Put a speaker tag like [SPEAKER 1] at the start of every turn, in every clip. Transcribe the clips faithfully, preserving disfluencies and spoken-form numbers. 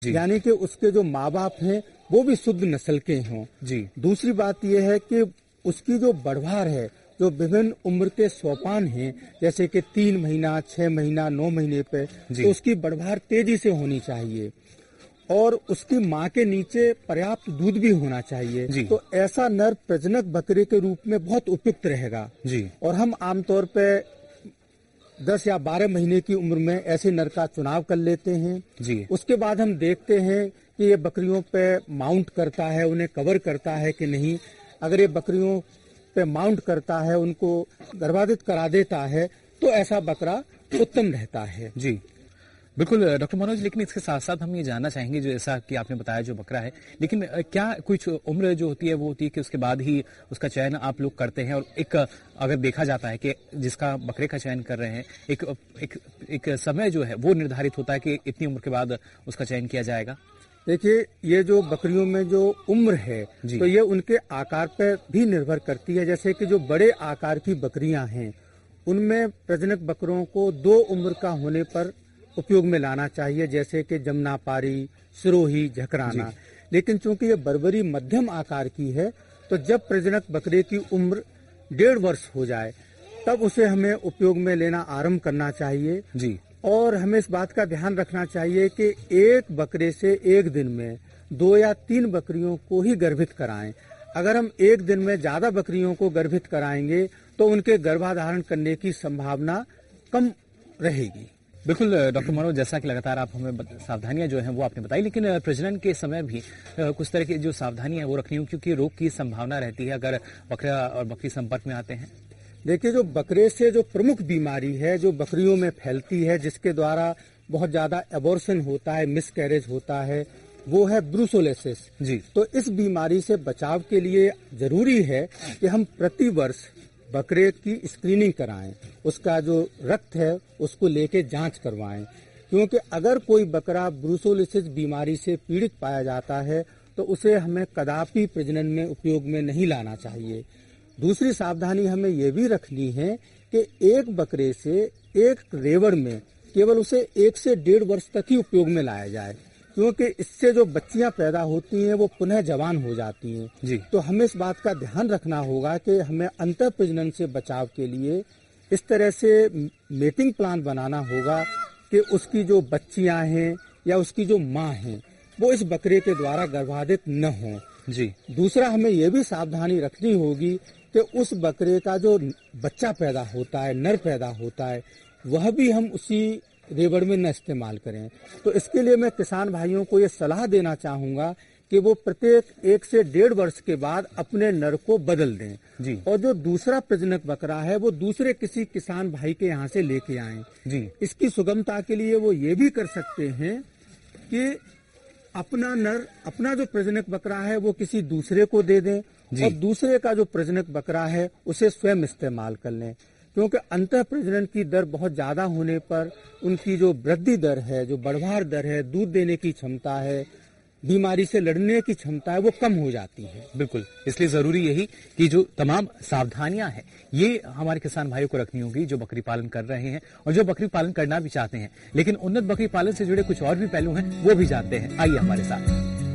[SPEAKER 1] यानी कि उसके जो माँ बाप हैं वो भी शुद्ध नस्ल के हों। जी। दूसरी बात यह है कि उसकी जो बढ़वार है, जो विभिन्न उम्र के सोपान हैं, जैसे कि तीन महीना, छह महीना, नौ महीने पे, तो उसकी बढ़वार तेजी से होनी चाहिए और उसकी माँ के नीचे पर्याप्त दूध भी होना चाहिए। तो ऐसा नर प्रजनक बकरे के रूप में बहुत उपयुक्त रहेगा। जी। और हम आमतौर पे दस या बारह महीने की उम्र में ऐसे नर का चुनाव कर लेते हैं। जी। उसके बाद हम देखते हैं कि ये बकरियों पे माउंट करता है, उन्हें कवर करता है कि नहीं। अगर ये बकरियों पे माउंट करता है, उनको गर्भाधित करा देता है, तो ऐसा बकरा उत्तम रहता है।
[SPEAKER 2] जी बिल्कुल डॉक्टर मनोज, लेकिन इसके साथ साथ हम ये जानना चाहेंगे, जो ऐसा कि आपने बताया जो बकरा है, लेकिन क्या कुछ उम्र जो होती है वो होती है कि उसके बाद ही उसका चयन आप लोग करते हैं? और एक अगर देखा जाता है कि जिसका बकरे का चयन कर रहे हैं, एक एक, एक समय जो है वो निर्धारित होता है कि इतनी उम्र के बाद उसका चयन किया जाएगा?
[SPEAKER 1] देखिए, ये जो बकरियों में जो उम्र है तो ये उनके आकार पर भी निर्भर करती है। जैसे कि जो बड़े आकार की बकरियां हैं उनमें प्रजनक बकरों को दो उम्र का होने पर उपयोग में लाना चाहिए, जैसे कि जमुनापारी, सिरोही, झकराना। लेकिन चूंकि ये बर्बरी मध्यम आकार की है तो जब प्रजनक बकरे की उम्र डेढ़ वर्ष हो जाए तब उसे हमें उपयोग में लेना आरंभ करना चाहिए। जी। और हमें इस बात का ध्यान रखना चाहिए कि एक बकरे से एक दिन में दो या तीन बकरियों को ही गर्भित कराएं। अगर हम एक दिन में ज्यादा बकरियों को गर्भित कराएंगे तो उनके गर्भाधारण करने की संभावना कम रहेगी।
[SPEAKER 2] बिल्कुल डॉक्टर मनोज, जैसा कि लगातार आप हमें सावधानियां जो हैं वो आपने बताई, लेकिन प्रजनन के समय भी कुछ तरह की जो सावधानियां वो रखनी होंगी, क्योंकि रोग की संभावना रहती है अगर बकरा और बकरी संपर्क में आते हैं।
[SPEAKER 1] देखिए, जो बकरे से जो प्रमुख बीमारी है जो बकरियों में फैलती है, जिसके द्वारा बहुत ज्यादा एबॉर्शन होता है, मिसकैरेज होता है, वो है ब्रूसोलेसिस। जी। तो इस बीमारी से बचाव के लिए जरूरी है कि हम प्रति वर्ष बकरे की स्क्रीनिंग कराएं, उसका जो रक्त है उसको लेके जांच करवाएं, क्योंकि अगर कोई बकरा ब्रूसोलिसिस बीमारी से पीड़ित पाया जाता है तो उसे हमें कदापि प्रजनन में उपयोग में नहीं लाना चाहिए। दूसरी सावधानी हमें ये भी रखनी है कि एक बकरे से एक रेवड़ में केवल उसे एक से डेढ़ वर्ष तक ही उपयोग में लाया जाए, क्योंकि इससे जो बच्चियां पैदा होती हैं वो पुनः जवान हो जाती हैं। जी। तो हमें इस बात का ध्यान रखना होगा कि हमें अंतः प्रजनन से बचाव के लिए इस तरह से मेटिंग प्लान बनाना होगा कि उसकी जो बच्चियां हैं या उसकी जो माँ हैं वो इस बकरे के द्वारा गर्भाधित न हों। जी। दूसरा, हमें यह भी सावधानी रखनी होगी कि उस बकरे का जो बच्चा पैदा होता है, नर पैदा होता है, वह भी हम उसी रेवड़ में न इस्तेमाल करें। तो इसके लिए मैं किसान भाइयों को ये सलाह देना चाहूंगा कि वो प्रत्येक एक से डेढ़ वर्ष के बाद अपने नर को बदल दें। जी। और जो दूसरा प्रजनक बकरा है वो दूसरे किसी किसान भाई के यहाँ से लेके आएं। जी। इसकी सुगमता के लिए वो ये भी कर सकते हैं कि अपना नर, अपना जो प्रजनक बकरा है वो किसी दूसरे को दे दें और दूसरे का जो प्रजनक बकरा है उसे स्वयं इस्तेमाल कर लें, क्योंकि अंतः प्रजनन की दर बहुत ज्यादा होने पर उनकी जो वृद्धि दर है, जो बढ़वार दर है, दूध देने की क्षमता है, बीमारी से लड़ने की क्षमता है, वो कम हो जाती है।
[SPEAKER 2] बिल्कुल, इसलिए जरूरी यही कि जो तमाम सावधानियां हैं ये हमारे किसान भाइयों को रखनी होगी जो बकरी पालन कर रहे हैं और जो बकरी पालन करना भी चाहते हैं, लेकिन उन्नत बकरी पालन से जुड़े कुछ और भी पहलू हैं वो भी जानते हैं। आइए हमारे साथ।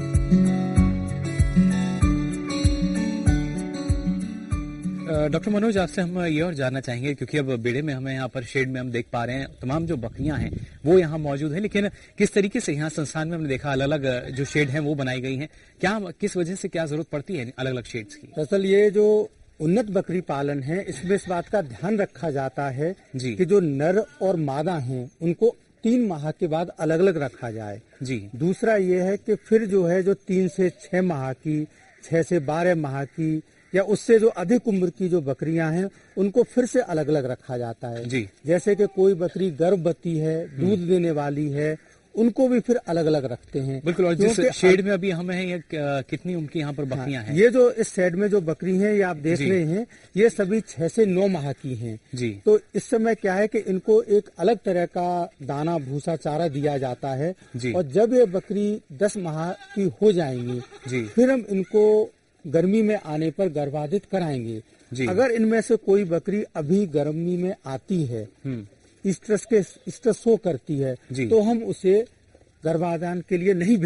[SPEAKER 2] डॉक्टर मनोज, आपसे हम ये और जानना चाहेंगे, क्योंकि अब बेड़े में हमें यहाँ पर शेड में हम देख पा रहे हैं तमाम जो बकरियां हैं वो यहाँ मौजूद हैं, लेकिन किस तरीके से यहाँ संस्थान में हमने देखा अलग अलग जो शेड हैं वो बनाई गई हैं, क्या किस वजह से क्या जरूरत पड़ती है अलग अलग शेड्स की?
[SPEAKER 1] दरअसल ये जो उन्नत बकरी पालन है इसमें इस बात का ध्यान रखा जाता है जी कि जो नर और मादा हैं उनको तीन माह के बाद अलग अलग रखा जाए। जी। दूसरा ये है कि फिर जो है जो तीन से छह माह की, छह से बारह माह की या उससे जो अधिक उम्र की जो बकरियां हैं उनको फिर से अलग अलग रखा जाता है। जी। जैसे कि कोई बकरी गर्भवती है, दूध देने वाली है, उनको भी फिर अलग अलग रखते हैं।
[SPEAKER 2] बिल्कुल। और जिस शेड में अभी हमें है, ये कितनी उनकी यहाँ पर बकरियां हैं?
[SPEAKER 1] ये जो इस शेड में जो बकरी हैं ये आप देख रहे हैं, ये सभी छह से नौ माह की हैं। जी। तो इस समय क्या है कि इनको एक अलग तरह का दाना, भूसा, चारा दिया जाता है। जी। और जब ये बकरी दस माह की हो जाएंगी जी फिर हम इनको गर्मी में आने पर गर्भाधित कराएंगे। जी। अगर इनमें से कोई बकरी अभी गर्मी में आती है, स्ट्रेस के स्ट्रेस शो करती है, तो हम उसे गर्भाधान के लिए नहीं